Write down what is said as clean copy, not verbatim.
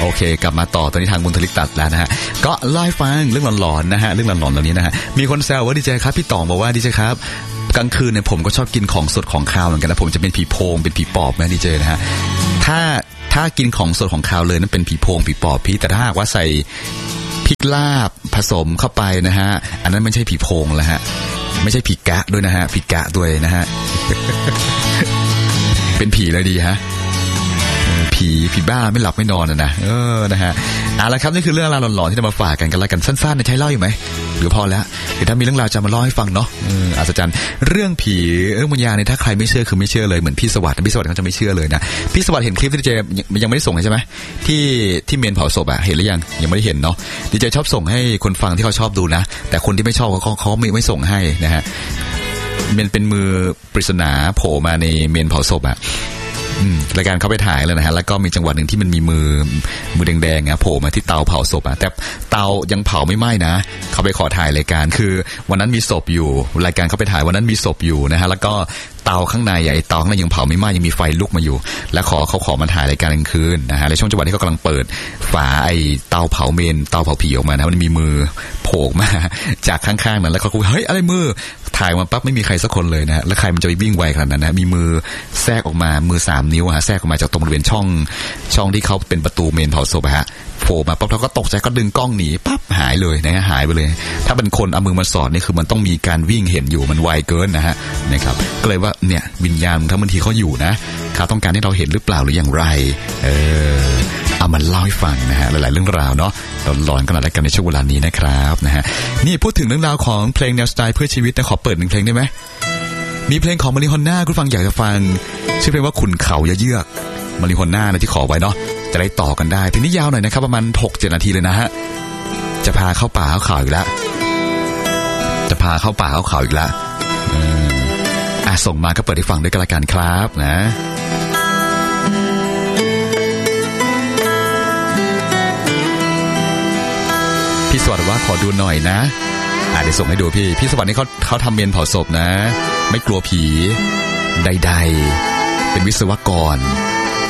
โอเคกลับมาต่อตอนนี้ทางบุญทลิกตัดแล้วนะฮะก็ไล่ฟังเรื่องหลอนๆนะฮะเรื่องหลอนๆเหล่านี้นะฮะมีคนแซวว่าดีเจครับพี่ต่องบอกว่าดีเจครับกลางคืนเนี่ยผมก็ชอบกินของสดของคาวเหมือนกันนะผมจะเป็นผีโพงเป็นผีปอบนะดีเจนะฮะถ้ากินของสดของคาวเลยนั่นเป็นผีโพงผีปอบพี่แต่ถ้าหากว่าใส่พริกลาบผสมเข้าไปนะฮะอันนั้นไม่ใช่ผีโพงแล้วฮะไม่ใช่ผีกะด้วยนะฮะผีกะด้วยนะฮะ เป็นผีเลยดีฮะผีบ้าไม่หลับไม่นอนนะนะฮะเอาละครับนี่คือเรื่องราวหลอนๆที่จะมาฝากกันแล้วกันสั้นๆในใช้เล่าอยู่ไหมหรือพอแล้วเดี๋ยวถ้ามีเรื่องราวจะมาเล่าให้ฟังเนาะอัศจรรย์เรื่องผีเรื่องวิญญาณเนี่ยถ้าใครไม่เชื่อคือไม่เชื่อเลยเหมือนพี่สวัสดิ์เขาจะไม่เชื่อเลยนะพี่สวัสดิ์เห็นคลิปที่ดีเจยังไม่ได้ส่งใช่ไหมที่เมนเผาศพอะเห็นหรือยังไม่ได้เห็นเนาะดีเจชอบส่งให้คนฟังที่เขาชอบดูนะแต่คนที่ไม่ชอบเขาไม่ส่งให้นะฮะมันเป็นมือปริศนาโผล่มาในเมนเผาศพอะรายการเขาไปถ่ายแล้วนะฮะแล้วก็มีจังหวะหนึ่งที่มันมีมือแดงๆโผล่มาที่เตาเผาศพแต่เตายังเผาไม่ไหม้นะเขาไปขอถ่ายรายการคือวันนั้นมีศพอยู่รายการเขาไปถ่ายวันนั้นมีศพอยู่นะฮะแล้วก็เตาข้างในไอ้เตาข้างในยังเผาไม่ไหม้ยังมีไฟลุกมาอยู่แล้วเขาขอมาถ่ายรายการกลางคืนนะฮะในช่วงจังหวะที่เขากำลังเปิดฝาไอ้เตาเผาเมนเตาเผาผีออกมานะมันมีมือโผล่มาจากข้างๆนั้นแล้วเขาคุยเฮ้ยอะไรมือถ่ายมาปั๊บไม่มีใครสักคนเลยนะฮะแล้วใครมันจะไปวิ่งไวขนาดนั้นนะมีมือแทรกออกมามือ3 นิ้วแทรกออกมาจากตรงบริเวณช่องที่เขาเป็นประตูเมนเผาศพฮะโผล่มาปั๊บเขาก็ตกใจก็ดึงกล้องหนีปั๊บหายเลยนะฮะหายไปเลยถ้าเป็นคนเอามือมาสอดนี่คือมันต้องมีการวิ่งเห็นอยู่มันไวเกินนะฮะนะครับก็เลยว่าเนี่ยวิญญาณทั้งบางทีเขาอยู่นะเขาต้องการให้เราเห็นหรือเปล่าหรืออย่างไรเอามาเล่าให้ฟังนะฮะหลายๆเรื่องราวเนาะหลอนๆกันหน่อยกันในช่วงเวลานี้นะครับนะฮะนี่พูดถึงเรื่องราวของเพลงแนวสไตล์เพื่อชีวิตนะขอเปิด1 เพลงได้ไหมมีเพลงของมาริฮอนน่าคุณฟังอยากจะฟังชื่อเพลงว่าขุนเขาเยือกมาริฮอนน่านะที่ขอไว้เนาะจะได้ต่อกันได้เพลงนี้ยาวหน่อยนะครับประมาณ 6-7 นาทีเลยนะฮะจะพาเข้าป่าเข้าเขาอีกแล้วจะพาเข้าป่าเข้าเขาอีกแล้วส่งมาก็เปิดให้ฟังด้วยกันละกันครับนะพี่สวัสดิ์ว่าขอดูหน่อยนะเดี๋ยวส่งให้ดูพี่สวัสดิ์นี่เขาทำเมนเผาศพนะไม่กลัวผีใดๆเป็นวิศวกร